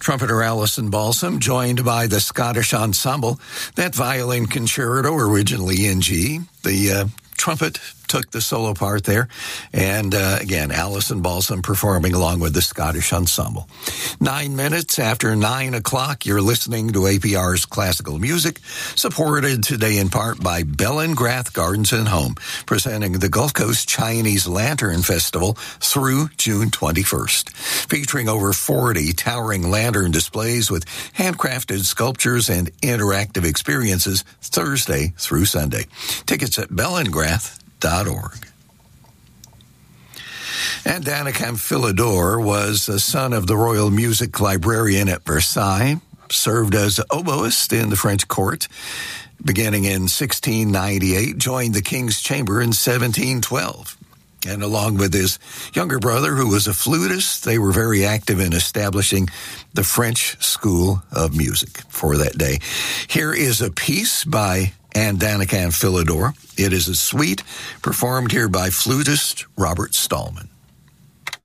Trumpeter Alison Balsam, joined by the Scottish Ensemble. That violin concerto, originally in G. The trumpet took the solo part there. And again, Alison Balsam performing along with the Scottish Ensemble. 9 minutes after 9 o'clock, you're listening to APR's Classical Music, supported today in part by Bellingrath Gardens and Home, presenting the Gulf Coast Chinese Lantern Festival through June 21st, featuring over 40 towering lantern displays with handcrafted sculptures and interactive experiences Thursday through Sunday. Tickets at bellingrath.org. And Danica Philidor was the son of the royal music librarian at Versailles, served as oboist in the French court, beginning in 1698, joined the King's Chamber in 1712. And along with his younger brother, who was a flutist, they were very active in establishing the French School of Music for that day. Here is a piece by Anne Danica Philidor. It is a suite performed here by flutist Robert Stallman.